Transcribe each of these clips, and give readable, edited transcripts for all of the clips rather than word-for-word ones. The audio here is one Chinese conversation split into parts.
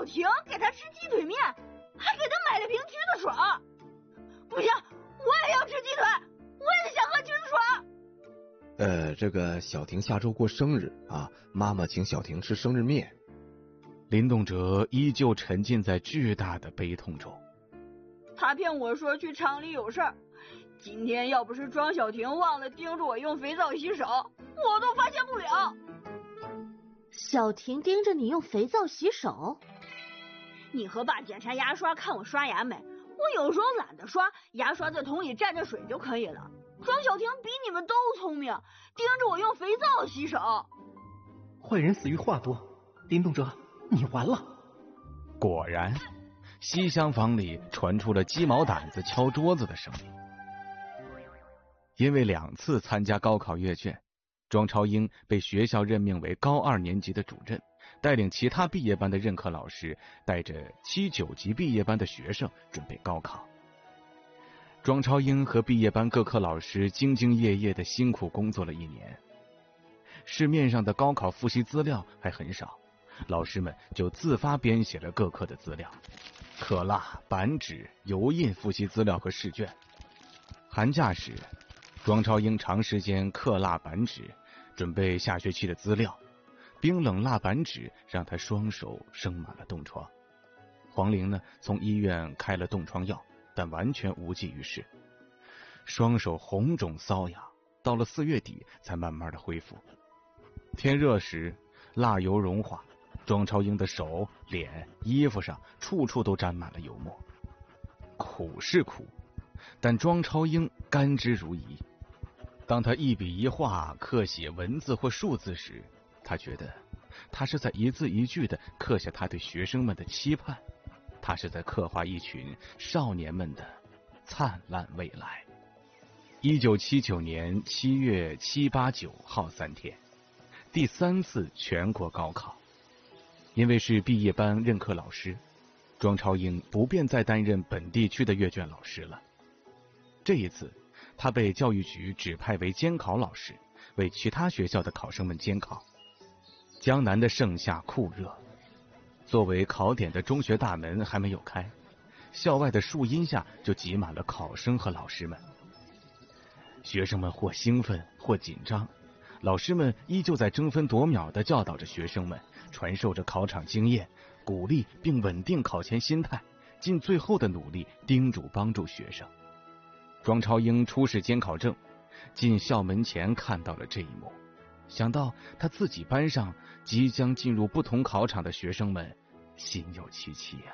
婷给他吃鸡腿面，还给他买了瓶橘子水。不行，我也要吃鸡腿，我也想喝橘子水。 这个小婷下周过生日啊，妈妈请小婷吃生日面。 林动辄依旧沉浸在巨大的悲痛中。 他骗我说去厂里有事儿，今天要不是庄小婷忘了叮嘱我用肥皂洗手，我都发现不了。 小婷盯着你用肥皂洗手？ 你和爸检查牙刷看我刷牙没？我有时候懒得刷，牙刷在桶里蘸着水就可以了。庄小婷比你们都聪明，盯着我用肥皂洗手。 坏人死于话多，林动辄，你完了。 果然，西厢房里传出了鸡毛掸子敲桌子的声音。因为2次参加高考阅卷，庄超英被学校任命为高2年级的主任，带领其他毕业班的任课老师，带着7、9级毕业班的学生准备高考。庄超英和毕业班各科老师兢兢业业地辛苦工作了1年。市面上的高考复习资料还很少，老师们就自发编写了各科的资料，刻蜡、板纸、油印复习资料和试卷。寒假时，庄超英长时间刻蜡板纸，准备下学期的资料。冰冷蜡板纸让他双手生满了冻疮。黄玲呢，从医院开了冻疮药，但完全无济于事，双手红肿瘙痒，到了4月底才慢慢的恢复。天热时，蜡油融化，庄超英的手、脸、衣服上处处都沾满了油墨。苦是苦，但庄超英甘之如饴。当他一笔一画刻写文字或数字时，他觉得他是在一字一句地刻下他对学生们的期盼，他是在刻画一群少年们的灿烂未来。1979年7月7、8、9号3天，第3次全国高考。因为是毕业班任课老师，庄超英不便再担任本地区的阅卷老师了。这一次，他被教育局指派为监考老师，为其他学校的考生们监考。江南的盛夏酷热，作为考点的中学大门还没有开，校外的树荫下就挤满了考生和老师们。学生们或兴奋或紧张，老师们依旧在争分夺秒地教导着学生们，传授着考场经验，鼓励并稳定考前心态，尽最后的努力叮嘱帮助学生。庄超英出示监考证，进校门前看到了这一幕，想到他自己班上即将进入不同考场的学生们，心有戚戚呀。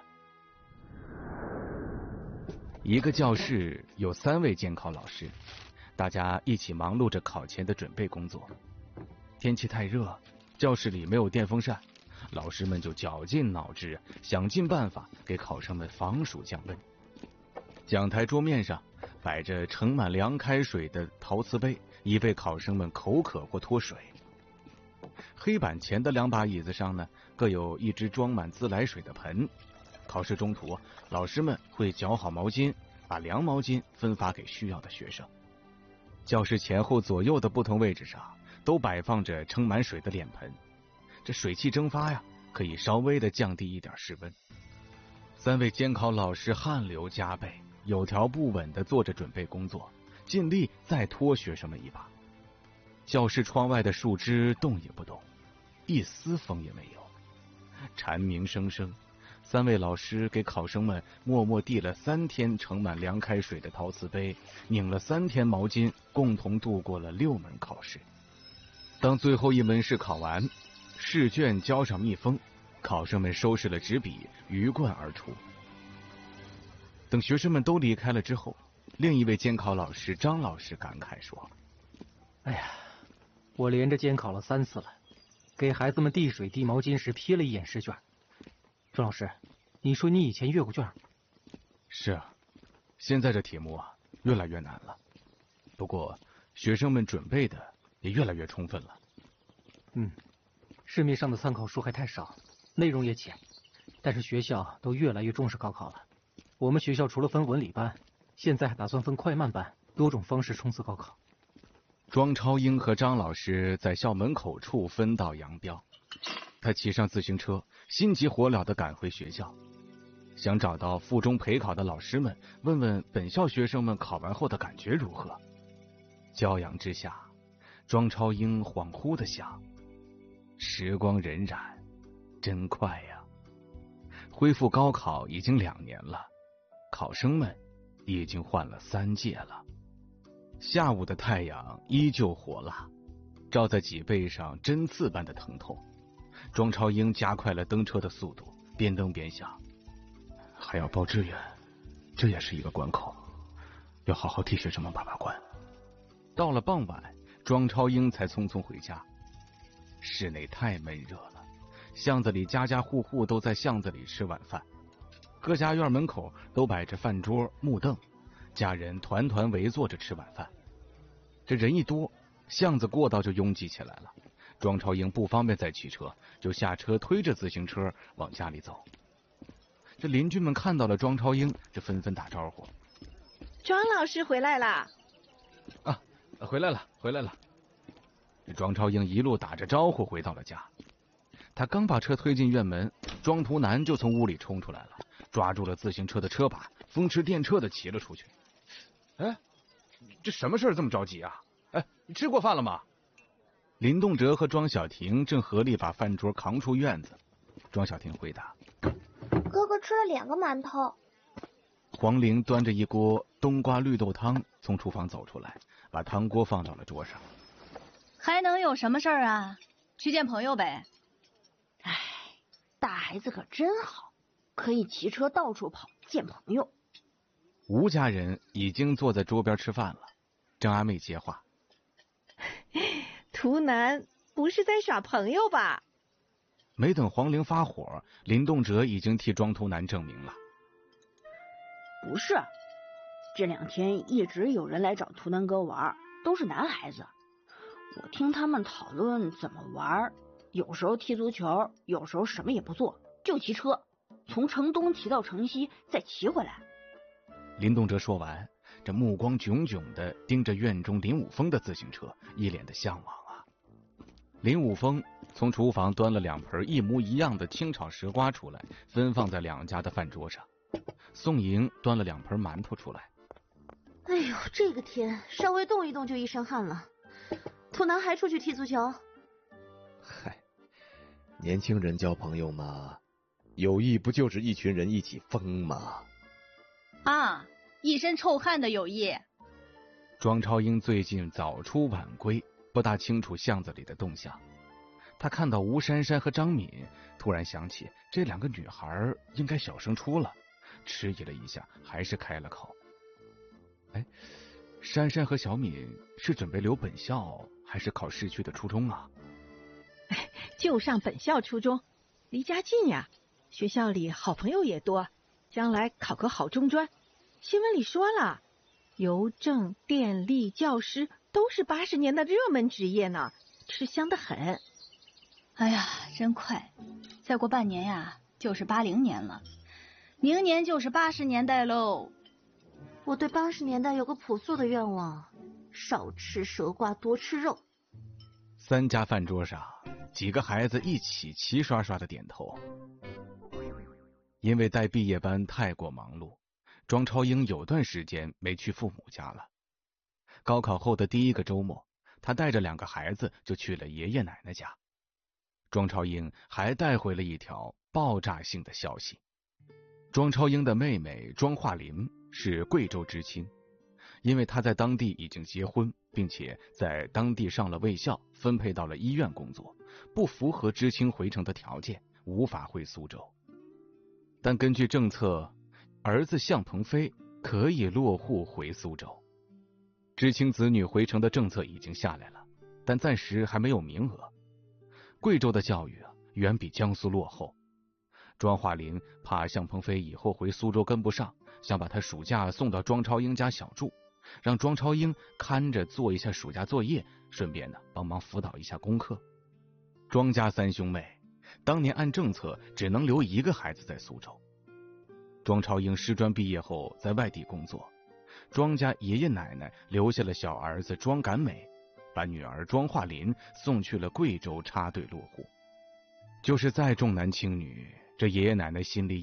一个教室有3位监考老师，大家一起忙碌着考前的准备工作。天气太热，教室里没有电风扇，老师们就绞尽脑汁，想尽办法给考生们防暑降温。讲台桌面上摆着盛满凉开水的陶瓷杯，以备考生们口渴或脱水。黑板前的2把椅子上呢，各有一只装满自来水的盆。考试中途，老师们会绞好毛巾，把凉毛巾分发给需要的学生。教室前后左右的不同位置上都摆放着盛满水的脸盆，这水汽蒸发呀，可以稍微的降低一点室温。3位监考老师汗流浃背，有条不紊地做着准备工作，尽力再拖学生们一把。教室窗外的树枝动也不动，一丝风也没有。蝉鸣声声，3位老师给考生们默默递了3天盛满凉开水的陶瓷杯，拧了3天毛巾，共同度过了6门考试。当最后一门试考完，试卷交上密封，考生们收拾了纸笔，鱼贯而出。等学生们都离开了之后，另一位监考老师张老师感慨说： 哎呀，我连着监考了3次了，给孩子们递水递毛巾时瞥了一眼试卷。庄老师，你说你以前阅过卷？ 是啊，现在这题目啊越来越难了，不过学生们准备的也越来越充分了。 市面上的参考书还太少，内容也浅，但是学校都越来越重视高考了。我们学校除了分文理班，现在还打算分快慢班，多种方式冲刺高考。 庄超英和张老师在校门口处分道扬镳，他骑上自行车， 心急火燎地赶回学校，想找到附中陪考的老师们，问问本校学生们考完后的感觉如何。骄阳之下，庄超英恍惚地想，时光荏苒，真快呀！恢复高考已经2年了，考生们已经换了3届了。下午的太阳依旧火辣，照在脊背上针刺般的疼痛。庄超英加快了登车的速度，边登边想，还要报志愿，这也是一个关口，要好好替学生们把关。到了傍晚，庄超英才匆匆回家。室内太闷热了，巷子里家家户户都在巷子里吃晚饭，各家院门口都摆着饭桌木凳，家人团团围坐着吃晚饭。这人一多，巷子过道就拥挤起来了。庄超英不方便再骑车，就下车推着自行车往家里走。这邻居们看到了庄超英，这纷纷打招呼：“ 庄老师回来啦！” 啊，回来了。庄超英一路打着招呼回到了家。他刚把车推进院门，庄图南就从屋里冲出来了，抓住了自行车的车把，风驰电掣的骑了出去。哎，这什么事这么着急啊？哎，你吃过饭了吗？林动哲和庄小婷正合力把饭桌扛出院子。庄小婷回答：“ 哥哥吃了2个馒头。” 黄玲端着一锅冬瓜绿豆汤从厨房走出来，把汤锅放到了桌上。 还能有什么事儿啊？去见朋友呗。 唉，大孩子可真好，可以骑车到处跑见朋友。 吴家人已经坐在桌边吃饭了。张阿妹接话：“ 图南不是在耍朋友吧？” 没等黄玲发火，林动哲已经替庄图南证明了：“ 不是，这2天一直有人来找图南哥玩，都是男孩子。我听他们讨论怎么玩，有时候踢足球，有时候什么也不做，就骑车，从城东骑到城西，再骑回来。” 林动哲说完，这目光炯炯地盯着院中林武峰的自行车，一脸的向往啊。林武峰从厨房端了2盆一模一样的清炒蛇瓜出来，分放在2家的饭桌上。宋莹端了2盆馒头出来。 哎呦，这个天稍微动一动就一身汗了。图南还出去踢足球？ 嗨，年轻人交朋友嘛，友谊不就是一群人一起疯吗？ 啊，一身臭汗的友谊。 庄超英最近早出晚归，不大清楚巷子里的动向。他看到吴珊珊和张敏，突然想起这2个女孩应该小升初了，迟疑了一下，还是开了口：“哎，珊珊和小敏是准备留本校，还是考市区的初中啊？” 就上本校初中，离家近呀，学校里好朋友也多，将来考个好中专。新闻里说了，邮政、电力、教师都是80年的热门职业呢，吃香的很。 哎呀，真快，再过半年呀，就是80年了，明年就是80年代喽。 我对80年代有个朴素的愿望，少吃蛇瓜，多吃肉。 3家饭桌上，几个孩子一起齐刷刷的点头。因为带毕业班太过忙碌，庄超英有段时间没去父母家了。高考后的第1个周末，他带着2个孩子就去了爷爷奶奶家。庄超英还带回了一条爆炸性的消息：庄超英的妹妹庄化林是贵州知青，因为她在当地已经结婚，并且在当地上了卫校，分配到了医院工作，不符合知青回城的条件，无法回苏州。但根据政策，儿子向鹏飞可以落户回苏州。知青子女回城的政策已经下来了，但暂时还没有名额。贵州的教育远比江苏落后。庄化林怕向鹏飞以后回苏州跟不上，想把他暑假送到庄超英家小住，让庄超英看着做一下暑假作业，顺便帮忙辅导一下功课。庄家3兄妹当年按政策只能留1个孩子在苏州。庄超英师专毕业后在外地工作，庄家爷爷奶奶留下了小儿子庄赶美，把女儿庄化林送去了贵州插队落户。 就是再重男轻女，这爷爷奶奶心里